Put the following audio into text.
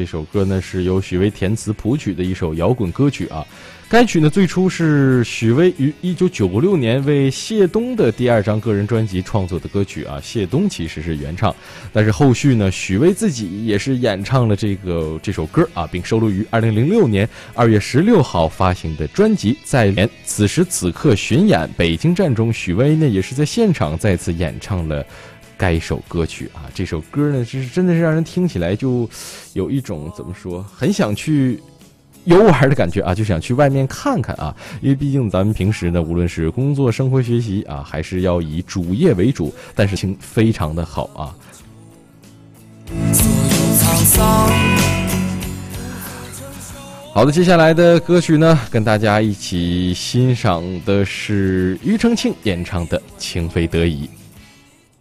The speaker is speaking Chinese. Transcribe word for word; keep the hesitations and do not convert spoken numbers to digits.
这首歌呢是由许巍填词谱曲的一首摇滚歌曲啊。该曲呢最初是许巍于一九九六年为谢东的第二张个人专辑创作的歌曲啊，谢东其实是原唱，但是后续呢许巍自己也是演唱了这个这首歌啊，并收录于二零零六年二月十六号发行的专辑《再连》。此时此刻巡演北京站中，许巍呢也是在现场再次演唱了该首歌曲啊。这首歌呢是真的是让人听起来就有一种怎么说，很想去游玩的感觉啊，就想去外面看看啊，因为毕竟咱们平时呢，无论是工作、生活、学习啊，还是要以主业为主，但是情非常的好啊。好的，接下来的歌曲呢，跟大家一起欣赏的是庾澄庆演唱的《情非得已》。